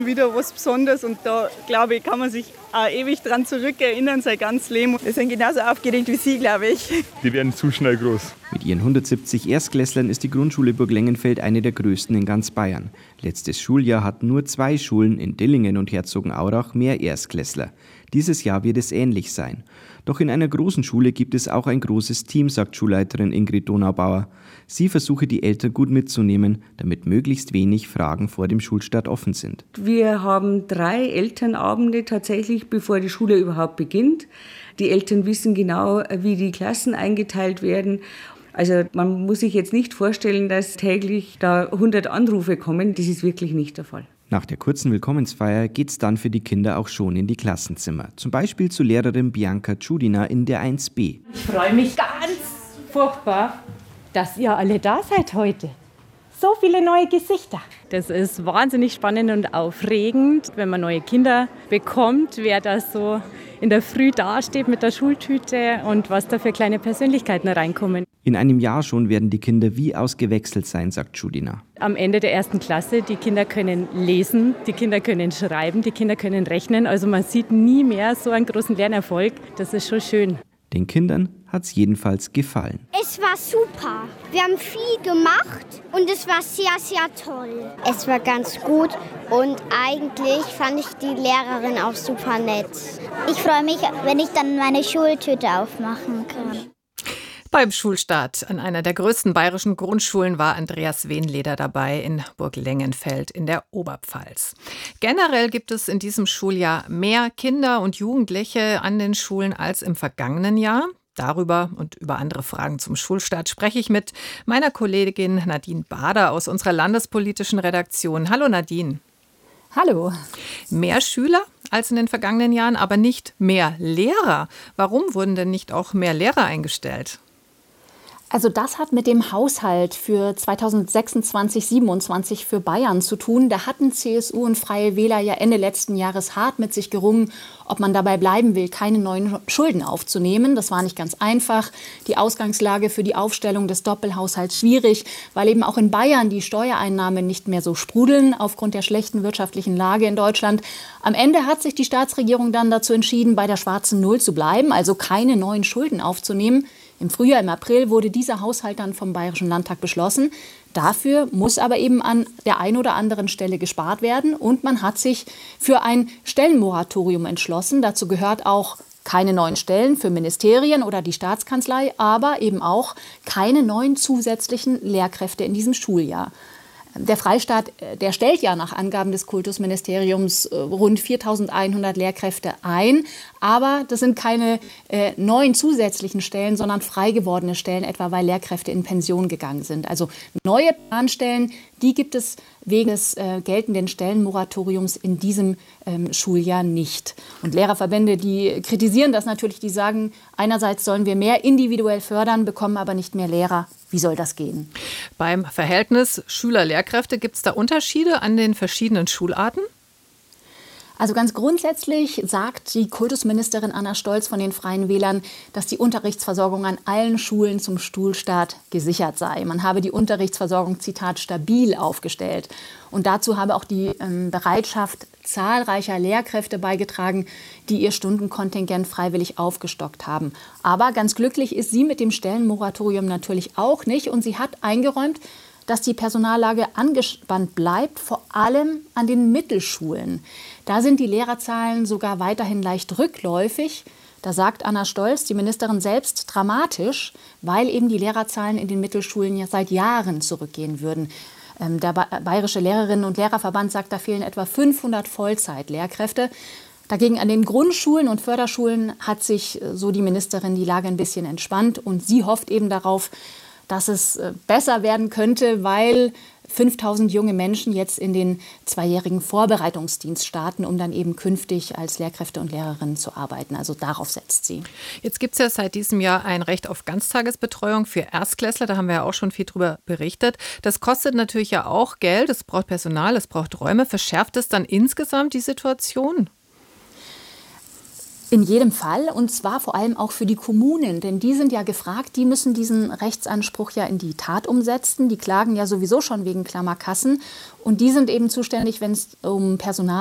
Wieder was Besonderes und da, glaube ich, kann man sich auch ewig dran zurückerinnern, sein ganzes Leben. Wir sind genauso aufgeregt wie Sie, glaube ich. Die werden zu schnell groß. Mit ihren 170 Erstklässlern ist die Grundschule Burg Lengenfeld eine der größten in ganz Bayern. Letztes Schuljahr hatten nur 2 Schulen in Dillingen und Herzogenaurach mehr Erstklässler. Dieses Jahr wird es ähnlich sein. Doch in einer großen Schule gibt es auch ein großes Team, sagt Schulleiterin Ingrid Donaubauer. Sie versuche, die Eltern gut mitzunehmen, damit möglichst wenig Fragen vor dem Schulstart offen sind. Wir haben 3 Elternabende tatsächlich, bevor die Schule überhaupt beginnt. Die Eltern wissen genau, wie die Klassen eingeteilt werden. Also man muss sich jetzt nicht vorstellen, dass täglich da 100 Anrufe kommen. Das ist wirklich nicht der Fall. Nach der kurzen Willkommensfeier geht's dann für die Kinder auch schon in die Klassenzimmer. Zum Beispiel zu Lehrerin Bianca Tschudina in der 1b. Ich freue mich ganz furchtbar, dass ihr alle da seid heute. So viele neue Gesichter. Das ist wahnsinnig spannend und aufregend, wenn man neue Kinder bekommt, wer da so in der Früh dasteht mit der Schultüte und was da für kleine Persönlichkeiten reinkommen. In einem Jahr schon werden die Kinder wie ausgewechselt sein, sagt Tschudina. Am Ende der 1. Klasse, die Kinder können lesen, die Kinder können schreiben, die Kinder können rechnen. Also man sieht nie mehr so einen großen Lernerfolg. Das ist schon schön. Den Kindern hat's jedenfalls gefallen. Es war super. Wir haben viel gemacht und es war sehr, sehr toll. Es war ganz gut und eigentlich fand ich die Lehrerin auch super nett. Ich freue mich, wenn ich dann meine Schultüte aufmachen kann. Beim Schulstart an einer der größten bayerischen Grundschulen war Andreas Wehnleder dabei in Burg Lengenfeld in der Oberpfalz. Generell gibt es in diesem Schuljahr mehr Kinder und Jugendliche an den Schulen als im vergangenen Jahr. Darüber und über andere Fragen zum Schulstart spreche ich mit meiner Kollegin Nadine Bader aus unserer landespolitischen Redaktion. Hallo Nadine. Hallo. Mehr Schüler als in den vergangenen Jahren, aber nicht mehr Lehrer. Warum wurden denn nicht auch mehr Lehrer eingestellt? Also das hat mit dem Haushalt für 2026/27 für Bayern zu tun. Da hatten CSU und Freie Wähler ja Ende letzten Jahres hart mit sich gerungen, ob man dabei bleiben will, keine neuen Schulden aufzunehmen. Das war nicht ganz einfach. Die Ausgangslage für die Aufstellung des Doppelhaushalts schwierig, weil eben auch in Bayern die Steuereinnahmen nicht mehr so sprudeln aufgrund der schlechten wirtschaftlichen Lage in Deutschland. Am Ende hat sich die Staatsregierung dann dazu entschieden, bei der schwarzen Null zu bleiben, also keine neuen Schulden aufzunehmen. Im Frühjahr, im April wurde dieser Haushalt dann vom Bayerischen Landtag beschlossen. Dafür muss aber eben an der einen oder anderen Stelle gespart werden. Und man hat sich für ein Stellenmoratorium entschlossen. Dazu gehört auch keine neuen Stellen für Ministerien oder die Staatskanzlei, aber eben auch keine neuen zusätzlichen Lehrkräfte in diesem Schuljahr. Der Freistaat, der stellt ja nach Angaben des Kultusministeriums rund 4.100 Lehrkräfte ein. Aber das sind keine neuen zusätzlichen Stellen, sondern frei gewordene Stellen, etwa weil Lehrkräfte in Pension gegangen sind. Also neue Planstellen, die gibt es wegen des geltenden Stellenmoratoriums in diesem Schuljahr nicht. Und Lehrerverbände, die kritisieren das natürlich, die sagen, einerseits sollen wir mehr individuell fördern, bekommen aber nicht mehr Lehrer. Wie soll das gehen? Beim Verhältnis Schüler-Lehrkräfte gibt es da Unterschiede an den verschiedenen Schularten? Also ganz grundsätzlich sagt die Kultusministerin Anna Stolz von den Freien Wählern, dass die Unterrichtsversorgung an allen Schulen zum Schulstart gesichert sei. Man habe die Unterrichtsversorgung, Zitat, stabil aufgestellt. Und dazu habe auch die Bereitschaft zahlreicher Lehrkräfte beigetragen, die ihr Stundenkontingent freiwillig aufgestockt haben. Aber ganz glücklich ist sie mit dem Stellenmoratorium natürlich auch nicht. Und sie hat eingeräumt, dass die Personallage angespannt bleibt, vor allem an den Mittelschulen. Da sind die Lehrerzahlen sogar weiterhin leicht rückläufig. Da sagt Anna Stolz, die Ministerin selbst, dramatisch, weil eben die Lehrerzahlen in den Mittelschulen ja seit Jahren zurückgehen würden. Der Bayerische Lehrerinnen- und Lehrerverband sagt, da fehlen etwa 500 Vollzeitlehrkräfte. Dagegen an den Grundschulen und Förderschulen hat sich, so die Ministerin, die Lage ein bisschen entspannt. Und sie hofft eben darauf, dass es besser werden könnte, weil 5.000 junge Menschen jetzt in den 2-jährigen Vorbereitungsdienst starten, um dann eben künftig als Lehrkräfte und Lehrerinnen zu arbeiten. Also darauf setzt sie. Jetzt gibt es ja seit diesem Jahr ein Recht auf Ganztagesbetreuung für Erstklässler. Da haben wir ja auch schon viel drüber berichtet. Das kostet natürlich ja auch Geld. Es braucht Personal, es braucht Räume. Verschärft es dann insgesamt die Situation? In jedem Fall, und zwar vor allem auch für die Kommunen, denn die sind ja gefragt, die müssen diesen Rechtsanspruch ja in die Tat umsetzen. Die klagen ja sowieso schon wegen Klammerkassen und die sind eben zuständig, wenn es um Personal